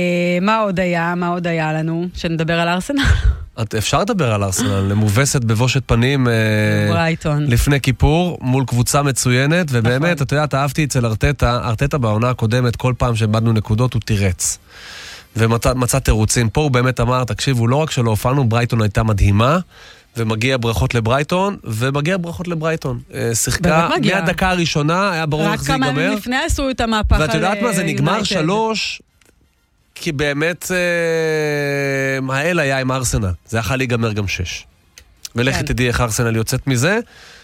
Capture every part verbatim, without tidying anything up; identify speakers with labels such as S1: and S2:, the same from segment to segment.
S1: מה עוד היה? מה עוד היה לנו? שנדבר על ארסנל?
S2: אפשר לדבר על ארסנל, למובסת בבושת פנים
S1: ברייטון.
S2: לפני כיפור, מול קבוצה מצוינת, ובאמת, אתה יודע, אהבתי אצל ארטטה, ארטטה בעונה הקודמת, כל פעם שבדנו נקודות הוא תירץ. ומצא תירוצים. פה הוא באמת אמר, תקשיבו, לא רק שלא הופענו, ברייטון הייתה מדהימה, ומגיע ברכות לברייטון, ומגיע ברכות לברייטון. שיחקה מהדקה הראשונה, היה ברור איך זה ייגמר.
S1: רק כמה לפני עשו את המהפך.
S2: ואת יודעת מה, זה נגמר שלוש, כי באמת האל היה עם ארסנל. זה יכול להיגמר גם שש. ולכי תדעי איך ארסנל יוצאת מזה.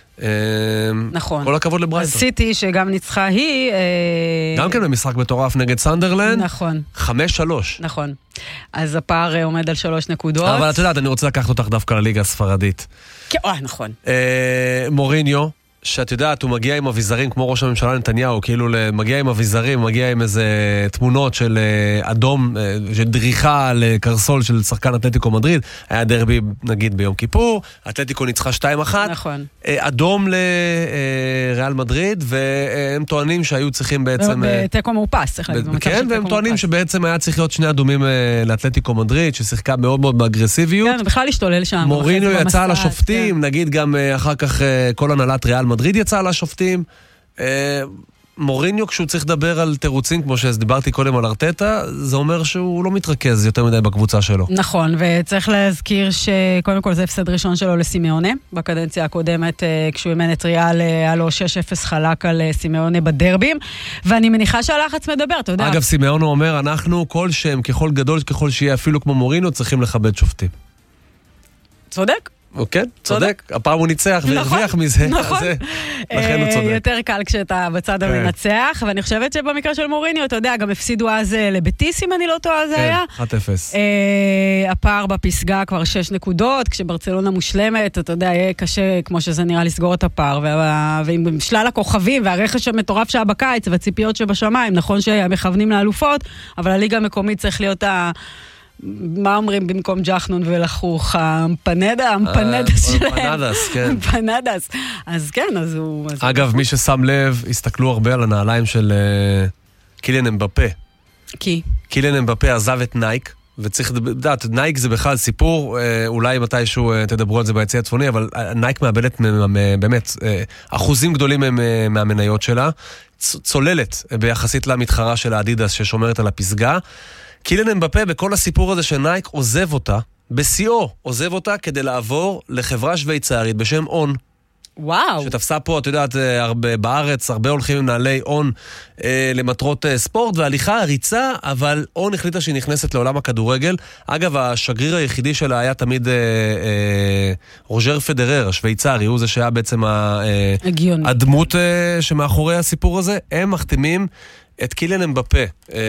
S1: נכון.
S2: כל הכבוד לברייטון.
S1: אז סיטי שגם ניצחה היא...
S2: גם כן במשחק מטורף נגד סנדרלנד.
S1: נכון.
S2: חמש שלוש.
S1: נכון. אז הפער עומד על שלוש נקודות.
S2: אבל את יודעת, אני רוצה לקחת אותך דווקא לליגה הספרדית.
S1: כן, נכון.
S2: מוריניו, שאת יודעת, הוא מגיע עם אביזרים, כמו ראש הממשלה נתניהו, כאילו מגיע עם אביזרים, מגיע עם איזה תמונות של אדום, של דריכה לקרסול של שחקן אתלטיקו מדריד, היה דרבי, נגיד, ביום כיפור, אתלטיקו ניצחה שתיים אחת,
S1: נכון.
S2: אדום לריאל מדריד, והם טוענים שהיו צריכים בעצם...
S1: בטקו מאופס, איך להגיד?
S2: כן, והם טוענים שבעצם היה צריך להיות שני אדומים לאתלטיקו מדריד, ששיחקה מאוד מאוד באגרסיביות.
S1: כן, בכלל להשתולל שם.
S2: מוריניו יצא על השופטים, נגיד גם אחר כך כל הנהלת ריאל מדריד יצא על השופטים. מוריניו, כשהוא צריך לדבר על תירוצים, כמו שדיברתי קודם על ארטטה, זה אומר שהוא לא מתרכז יותר מדי בקבוצה שלו.
S1: נכון, וצריך להזכיר שקודם כל זה הפסד ראשון שלו לסימאונה, בקדנציה הקודמת, כשהוא אימן את ריאל, היה לו שש אפס חלק על סימאונה בדרבים, ואני מניחה שהלחץ מדבר, אתה יודע.
S2: אגב, סימאונה אומר, אנחנו כל שם, ככל גדול, ככל שיהיה אפילו כמו מוריניו, צריכים לכבד שופטים.
S1: צודק?
S2: כן, צודק. הפעם הוא ניצח והרוויח מזה.
S1: נכון.
S2: לכן הוא צודק.
S1: יותר קל כשאתה בצד המנצח, ואני חושבת שבמקרה של מוריניו, אתה יודע, גם הפסידו אז לבטיס, אם אני לא טועה, זה היה.
S2: כן, אחת אפס.
S1: הפער בפסגה כבר שש נקודות, כשברצלונה מושלמת, אתה יודע, יהיה קשה, כמו שזה נראה, לסגור את הפער, ועם שלל הכוכבים, והרכש המטורף שהיה בקיץ, והציפיות שבשמיים, נכון שהם מכוונים לאלופות, אבל הליגה המקומית צריך להיות ה... מה אומרים במקום ג'חנון ולחוך? המפנדה, המפנדס שלהם.
S2: המפנדס, כן.
S1: המפנדס. אז כן, אז הוא...
S2: אגב, מי ששם לב, הסתכלו הרבה על הנעליים של קיליאן אמבפה.
S1: כי?
S2: קיליאן אמבפה עזב את נייק, וצריך לדעת, נייק זה בכלל סיפור, אולי מתישהו תדברו על זה ביציע הצפוני, אבל נייק מאבדת באמת אחוזים גדולים מהמניות שלה, צוללת ביחסית למתחרה של האדידס ששומרת על הפסגה. קיליאן אמבפה בכל הסיפור הזה של נייק עוזב אותה, בסיאו עוזב אותה כדי לעבור לחברה שוויצרית בשם און.
S1: וואו.
S2: שתפסה פה, את יודעת, הרבה, בארץ הרבה הולכים עם נעלי און אה, למטרות אה, ספורט והליכה, ריצה, אבל און החליטה שהיא נכנסת לעולם הכדורגל. אגב, השגריר היחידי שלה היה תמיד אה, אה, רוג'ר פדרר, השוויצרי, הוא זה שהיה בעצם ה, אה, הדמות אה, שמאחורי הסיפור הזה. הם מחתימים את קיליאן אמבפה,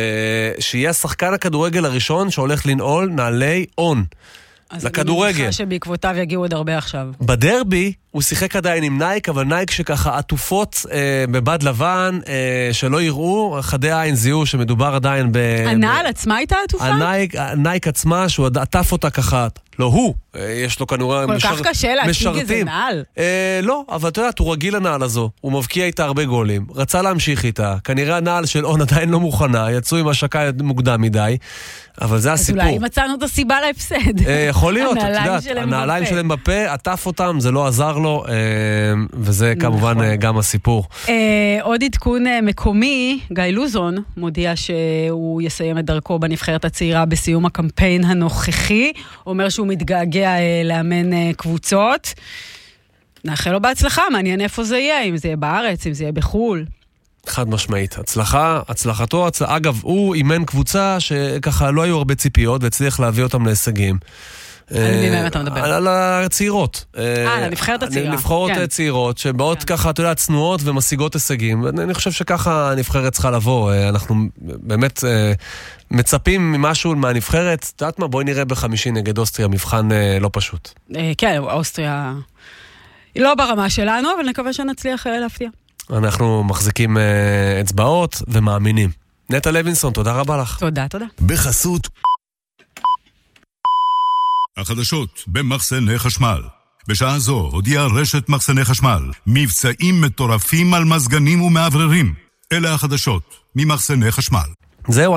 S2: שיהיה השחקן הכדורגל הראשון שהולך לנעול נעלי און לכדורגל. אז אני מניחה
S1: שבעקבותיו יגיעו עוד הרבה עכשיו.
S2: בדרבי הוא שיחק עדיין עם נייק, אבל נייק שככה עטופות אה, בבד לבן, אה, שלא יראו, חדי העין זיהו שמדובר עדיין ב...
S1: הנעל ב... עצמה הייתה עטופה?
S2: הנייק, הנייק עצמה, שהוא עטף אותה ככה, לא הוא, אה, יש לו כנראה
S1: כל משר... כך קשה להציג איזה נעל.
S2: אה, לא, אבל אתה יודעת, הוא רגיל לנעל הזו, הוא מבקיע איתה הרבה גולים, רצה להמשיך איתה, כנראה הנעל של און עדיין לא מוכנה, יצאו עם השקה מוקדם מדי, אבל זה הסיפור.
S1: אז אולי מצאנו את הסיבה להפסד.
S2: אה, יכול להיות, את יודעת, הנעליים של אמבפה, עטף אותם, זה לא עזר לו, וזה כמובן גם הסיפור.
S1: עוד עדכון מקומי, גיא לוזון מודיע שהוא יסיים את דרכו בנבחרת הצעירה בסיום הקמפיין הנוכחי, אומר שהוא מתגעגע לאמן קבוצות. נאחל לו בהצלחה, מעניין איפה זה יהיה, אם זה יהיה בארץ, אם זה יהיה בחול.
S2: חד משמעית, הצלחה, הצלחתו, הצל... אגב, הוא אימן קבוצה שככה לא היו הרבה ציפיות, והצליח להביא אותם להישגים.
S1: על מי באמת אתה מדבר?
S2: על הצעירות.
S1: אה, על הנבחרת הצעירה.
S2: נבחרות צעירות, שבאות ככה, אתה יודע, צנועות ומשיגות הישגים. אני חושב שככה הנבחרת צריכה לבוא. אנחנו באמת מצפים ממשהו מהנבחרת. את יודעת מה? בואי נראה בחמישי נגד אוסטריה, מבחן לא פשוט.
S1: כן, אוסטריה היא לא ברמה שלנו, אבל נקווה שנצליח להפתיע.
S2: אנחנו מחזיקים אצבעות ומאמינים. נטע לוינסון, תודה רבה לך.
S1: תודה, תודה.
S3: בחסות החדשות במחסני חשמל. בשעה זו הודיעה רשת מחסני חשמל מבצעים מטורפים על מזגנים ומעבררים. אלה החדשות ממחסני חשמל.
S2: זהו.